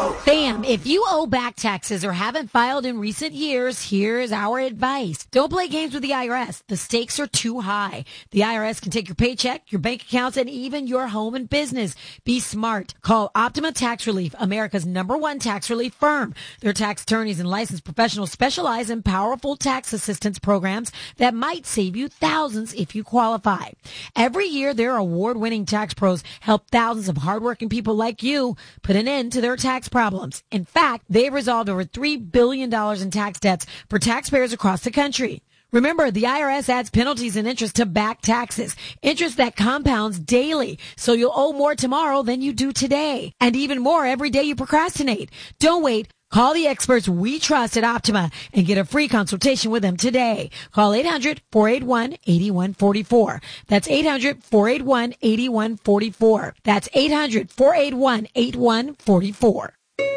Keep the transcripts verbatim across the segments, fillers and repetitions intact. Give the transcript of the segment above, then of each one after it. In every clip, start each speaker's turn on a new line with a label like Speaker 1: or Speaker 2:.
Speaker 1: Fam, if you owe back taxes or haven't filed in recent years, here's our advice. Don't play games with the I R S. The stakes are too high. The I R S can take your paycheck, your bank accounts, and even your home and business. Be smart. Call Optima Tax Relief, America's number one tax relief firm. Their tax attorneys and licensed professionals specialize in powerful tax assistance programs that might save you thousands if you qualify. Every year, their award-winning tax pros help thousands of hardworking people like you put an end to their tax problems. In fact, they've resolved over three billion dollars in tax debts for taxpayers across the country. Remember, the I R S adds penalties and interest to back taxes, interest that compounds daily, so you'll owe more tomorrow than you do today, and even more every day you procrastinate. Don't wait. Call the experts we trust at Optima and get a free consultation with them today. Call eight hundred, four eight one, eight one four four. That's eight hundred, four eight one, eight one four four. That's eight hundred, four eight one, eight one four four.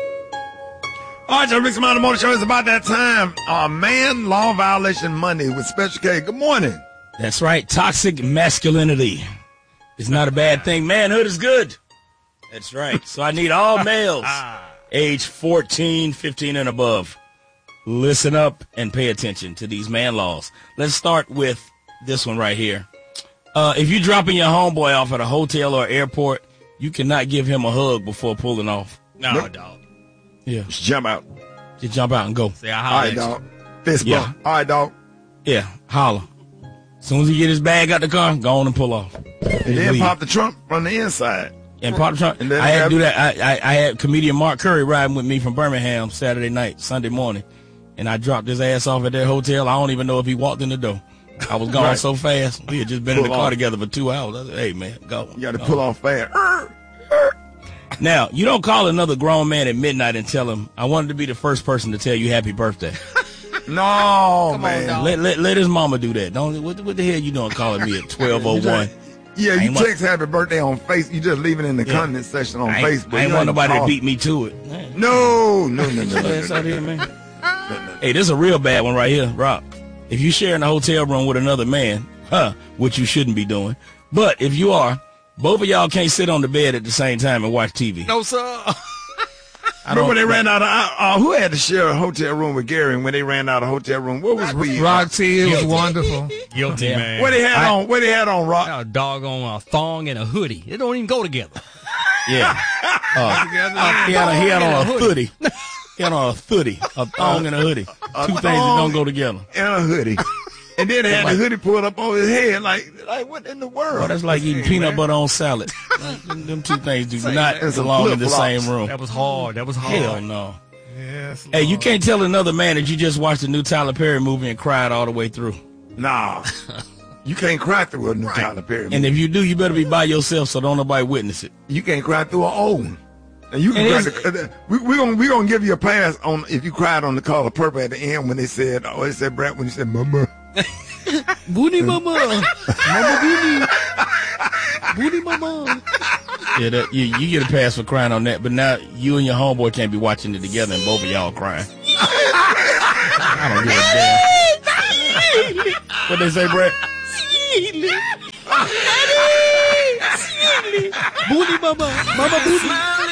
Speaker 2: All right, y'all, Rick's Mountain Motor Show. It's about that time. Uh, man, law violation Monday with Special K. Good morning.
Speaker 3: That's right. Toxic masculinity is not a bad thing. Manhood is good. That's right. So I need all males age fourteen, fifteen, and above. Listen up and pay attention to these man laws. Let's start with this one right here. Uh, if you're dropping your homeboy off at a hotel or airport, you cannot give him a hug before pulling off.
Speaker 4: No,
Speaker 2: Nope.
Speaker 4: dog.
Speaker 3: Yeah.
Speaker 2: Just jump out.
Speaker 3: Just jump out and go.
Speaker 4: Say, I
Speaker 2: All
Speaker 4: holler
Speaker 2: right,
Speaker 4: at you.
Speaker 2: dog. Fist
Speaker 3: Yeah.
Speaker 2: bump. All right, dog.
Speaker 3: Yeah, holler. As soon as he get his bag out the car, go on and pull off.
Speaker 2: And then
Speaker 3: leave.
Speaker 2: pop the trunk from the inside.
Speaker 3: And pop the trunk.
Speaker 2: And then
Speaker 3: I had to
Speaker 2: have-
Speaker 3: do that. I, I, I had comedian Mark Curry riding with me from Birmingham Saturday night, Sunday morning. And I dropped his ass off at that hotel. I don't even know if he walked in the door. I was gone
Speaker 2: Right.
Speaker 3: so fast. We had just been in
Speaker 2: Pull
Speaker 3: the car
Speaker 2: off.
Speaker 3: together for two hours. I said, hey, man, go.
Speaker 2: You got to
Speaker 3: Go.
Speaker 2: pull off fast.
Speaker 3: Now, you don't call another grown man at midnight and tell him, I wanted to be the first person to tell you happy birthday.
Speaker 2: No, man.
Speaker 4: dog.
Speaker 3: let, let let his mama do that. Don't what, what the hell you doing calling me at twelve oh one?
Speaker 2: Yeah,
Speaker 3: I
Speaker 2: you
Speaker 3: ain't want-
Speaker 2: text happy birthday on Facebook. You just leave it in the
Speaker 3: Yeah.
Speaker 2: comment section on
Speaker 3: I ain't,
Speaker 2: Facebook.
Speaker 3: I ain't
Speaker 2: You
Speaker 3: want
Speaker 2: ain't
Speaker 3: nobody to
Speaker 2: call-
Speaker 3: beat me to it. Man.
Speaker 2: No, no, no, no. no,
Speaker 3: Ass
Speaker 2: no,
Speaker 3: out
Speaker 2: no.
Speaker 3: here, man. Hey, this is a real bad one right here, Rock. If you sharing a hotel room with another man, huh, which you shouldn't be doing, but if you are, both of y'all can't sit on the bed at the same time and watch T V.
Speaker 4: No, sir.
Speaker 3: I
Speaker 2: Remember when they
Speaker 3: don't-
Speaker 2: ran out of, uh, uh, who had to share a hotel room with Gary and when they ran out of hotel room? What was we?
Speaker 5: Rock T, it was wonderful.
Speaker 4: Guilty,
Speaker 3: Yeah.
Speaker 4: man.
Speaker 2: What they had
Speaker 3: I-
Speaker 2: on, what they had on, Rock?
Speaker 4: A dog on a thong and a hoodie. It don't even go together.
Speaker 3: Yeah. Uh, he, had a, he had on a hoodie. He had on a hoodie, a thong and a hoodie. Two things that don't go together.
Speaker 2: And a hoodie. And then they had the hoodie pulled up on his head. Like, like what in the world?
Speaker 3: Oh, that's like eating peanut butter on salad. them, them two things do not
Speaker 2: It's a
Speaker 3: belong in the
Speaker 2: flip-flops.
Speaker 3: same room.
Speaker 4: That was hard. That was hard.
Speaker 3: Hell no.
Speaker 5: Yes,
Speaker 3: Hey, you
Speaker 5: Lord.
Speaker 3: can't tell another man that you just watched the new Tyler Perry movie and cried all the way through.
Speaker 2: Nah. You can't cry through a new Tyler Perry movie.
Speaker 3: And if you do, you better be by yourself so don't nobody witness it.
Speaker 2: You can't cry through an old one. And you can
Speaker 3: And
Speaker 2: cry the, we we gonna we gonna give you a pass on if you cried on the Color Purple at the end when they said oh they said Brad when you said mama.
Speaker 3: Booty mama. Mama booty. Booty mama. Yeah, that, you, you get a pass for crying on that, but now you and your homeboy can't be watching it together and both of y'all crying. I don't give a damn. What they say, Brad? Booty mama. Mama booty.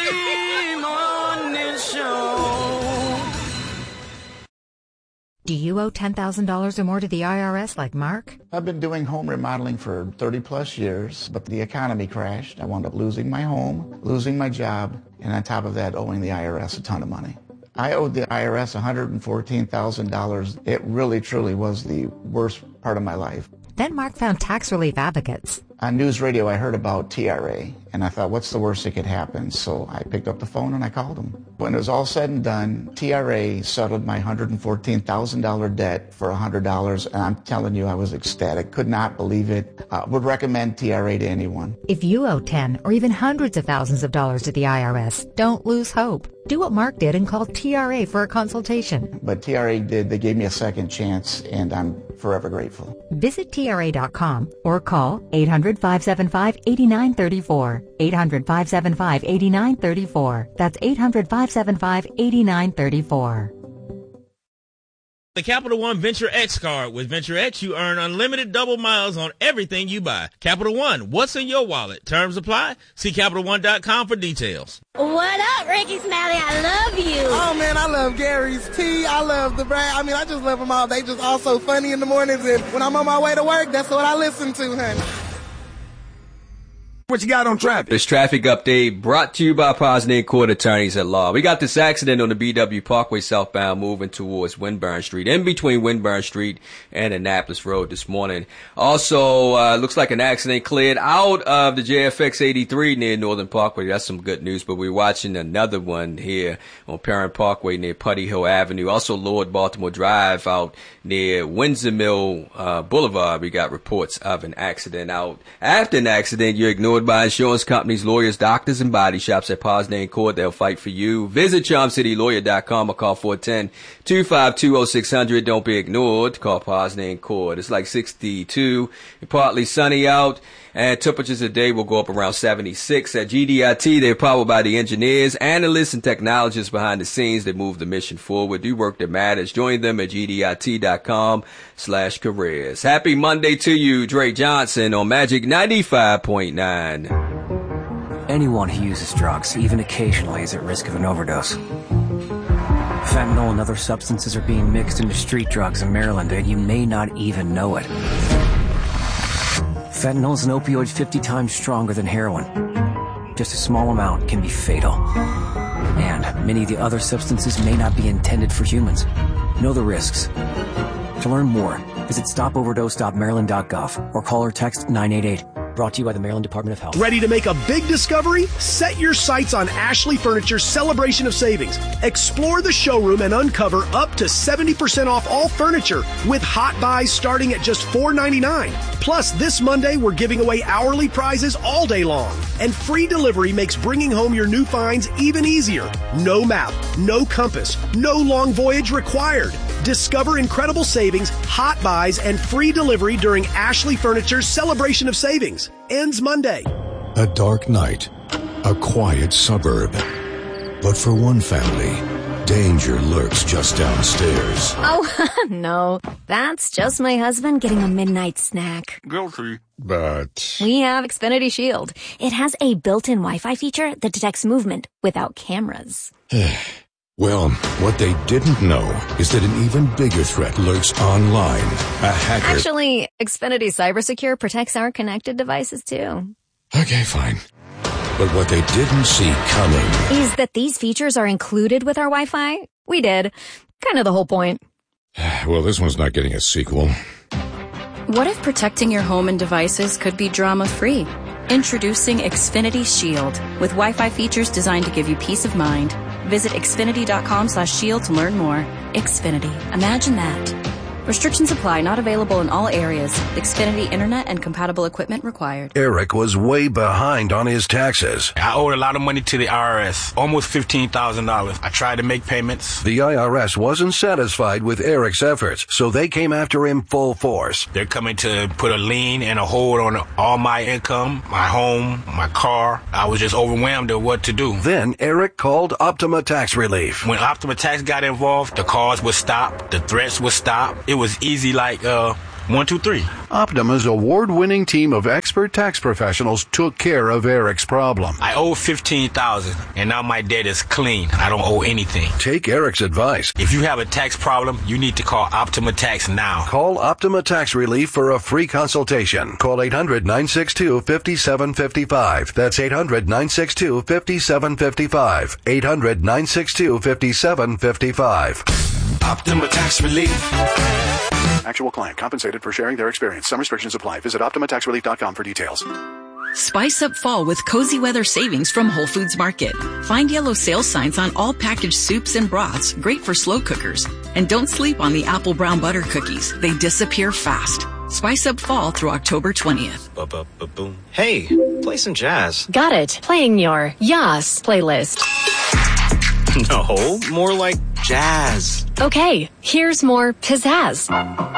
Speaker 6: Do you owe ten thousand dollars or more to the I R S like Mark?
Speaker 7: I've been doing home remodeling for thirty plus years, but the economy crashed. I wound up losing my home, losing my job, and on top of that, owing the I R S a ton of money. I owed the I R S one hundred fourteen thousand dollars. It really, truly was the worst part of my life.
Speaker 6: Then Mark found tax relief advocates.
Speaker 7: On news radio, I heard about T R A, and I thought, what's the worst that could happen? So I picked up the phone and I called them. When it was all said and done, T R A settled my one hundred fourteen thousand dollars debt for one hundred dollars, and I'm telling you, I was ecstatic. Could not believe it. Uh, would recommend T R A to anyone.
Speaker 6: If you owe ten or even hundreds of thousands of dollars to the I R S, don't lose hope. Do what Mark did and call T R A for a consultation.
Speaker 7: But T R A did. They gave me a second chance, and I'm forever grateful.
Speaker 6: Visit T R A dot com or call eight hundred, five seven five, eight nine three four. eight hundred, five seven five, eight nine three four. That's eight hundred, five seven five, eight nine three four.
Speaker 8: The Capital One Venture X card. With Venture X, you earn unlimited double miles on everything you buy. Capital One, what's in your wallet? Terms apply. See Capital One dot com for details.
Speaker 9: What up, Ricky Smiley? I love you.
Speaker 10: Oh, man, I love Gary's Tea. I love the brand. I mean, I just love them all. They just all so funny in the mornings. And when I'm on my way to work, that's what I listen to, honey.
Speaker 2: What you got on traffic?
Speaker 11: This traffic update brought to you by Posner Court Attorneys at Law. We got this accident on the B W Parkway southbound moving towards Winburn Street, in between Winburn Street and Annapolis Road this morning. Also, uh, looks like an accident cleared out of the J F X eighty-three near Northern Parkway. That's some good news, but we're watching another one here on Parent Parkway near Putty Hill Avenue. Also, Lord Baltimore Drive out near Windsor Mill uh, Boulevard. We got reports of an accident out. After an accident, you're ignored by insurance companies, lawyers, doctors, and body shops at Posner Court. They'll fight for you. Visit charm city lawyer dot com or call four one zero, two five two, zero six zero zero. Don't be ignored. Call Posner Court. It's like sixty-two, partly sunny out, and temperatures today will go up around seventy-six. At G D I T, they're powered by the engineers, analysts, and technologists behind the scenes that move the mission forward. Do work that matters. Join them at G D I T dot com slash careers. Happy Monday to you, Dre Johnson on Magic ninety-five point nine.
Speaker 12: Anyone who uses drugs, even occasionally, is at risk of an overdose. Fentanyl and other substances are being mixed into street drugs in Maryland, and you may not even know it. Fentanyl is an opioid fifty times stronger than heroin. Just a small amount can be fatal. And many of the other substances may not be intended for humans. Know the risks. To learn more, visit stop overdose dot maryland dot gov or call or text nine eight eight. Brought to you by the Maryland Department of Health.
Speaker 13: Ready to make a big discovery? Set your sights on Ashley Furniture's Celebration of Savings. Explore the showroom and uncover up to seventy percent off all furniture with hot buys starting at just four ninety-nine. Plus, this Monday, we're giving away hourly prizes all day long. And free delivery makes bringing home your new finds even easier. No map, no compass, no long voyage required. Discover incredible savings, hot buys, and free delivery during Ashley Furniture's Celebration of Savings. Ends Monday.
Speaker 14: A dark night, a quiet suburb. But for one family, danger lurks just downstairs.
Speaker 15: Oh, no. That's just my husband getting a midnight snack.
Speaker 2: Guilty. But
Speaker 15: we have Xfinity Shield. It has a built-in Wi-Fi feature that detects movement without cameras.
Speaker 14: Well, what they didn't know is that an even bigger threat lurks online. A hacker.
Speaker 15: Actually, Xfinity CyberSecure protects our connected devices, too.
Speaker 14: Okay, fine. But what they didn't see coming
Speaker 15: is that these features are included with our Wi-Fi. We did. Kind of the whole point.
Speaker 14: Well, this one's not getting a sequel.
Speaker 16: What if protecting your home and devices could be drama-free? Introducing Xfinity Shield with Wi-Fi features designed to give you peace of mind. Visit xfinity dot com slash shield to learn more. Xfinity. Imagine that. Restrictions apply. Not available in all areas. Xfinity Internet and compatible equipment required.
Speaker 17: Eric was way behind on his taxes.
Speaker 18: I owed a lot of money to the I R S. Almost fifteen thousand dollars. I tried to make payments.
Speaker 17: The I R S wasn't satisfied with Eric's efforts, so they came after him full force.
Speaker 18: They're coming to put a lien and a hold on all my income, my home, my car. I was just overwhelmed at what to do.
Speaker 17: Then Eric called Optima Tax Relief.
Speaker 18: When Optima Tax got involved, the calls would stop, the threats would stop. It was easy like, uh, one, two, three.
Speaker 17: Optima's award-winning team of expert tax professionals took care of Eric's problem.
Speaker 18: I owe fifteen thousand dollars, and now my debt is clean. I don't owe anything.
Speaker 17: Take Eric's advice.
Speaker 18: If you have a tax problem, you need to call Optima Tax now.
Speaker 17: Call Optima Tax Relief for a free consultation. Call eight hundred, nine six two, five seven five five. That's eight hundred, nine six two, five seven five five. eight hundred, nine six two, five seven five five. Optima Tax Relief.
Speaker 19: Actual client compensated for sharing their experience. Some restrictions apply. Visit optima tax relief dot com for details.
Speaker 20: Spice up fall with cozy weather savings from Whole Foods Market. Find yellow sales signs on all packaged soups and broths, great for slow cookers. And don't sleep on the apple brown butter cookies. They disappear fast. Spice up fall through October twentieth.
Speaker 21: Ba-ba-ba-boom. Hey, play some jazz.
Speaker 22: Got it. Playing your Yas playlist.
Speaker 21: No, more like jazz.
Speaker 22: Okay, here's more pizzazz.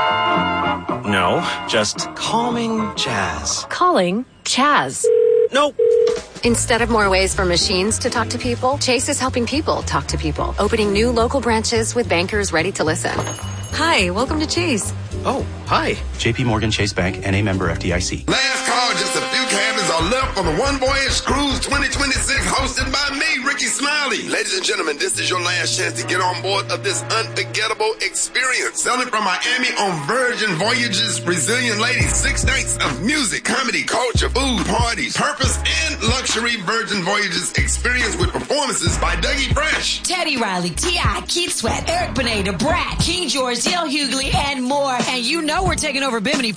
Speaker 21: No, just calming jazz.
Speaker 22: Calling Chaz.
Speaker 21: Nope.
Speaker 23: Instead of more ways for machines to talk to people, Chase is helping people talk to people, opening new local branches with bankers ready to listen.
Speaker 1: Hi, welcome to Chase.
Speaker 21: Oh, hi. J P Morgan Chase Bank, N A member F D I C.
Speaker 2: Last call, just a few cabins are left on the One Voyage Cruise twenty twenty-six, hosted by me, Ricky Smiley. Ladies and gentlemen, this is your last chance to get on board of this unforgettable experience. Sailing from Miami on Virgin Voyages, Resilient Ladies, six nights of music, comedy, culture, food, parties, purpose, and luxury. Virgin Voyages experience with performances by Dougie Fresh,
Speaker 4: Teddy Riley, T I, Keith Sweat, Eric Benet, Brat, King George, Dale Hughley, and more. And you know we're taking over Bimini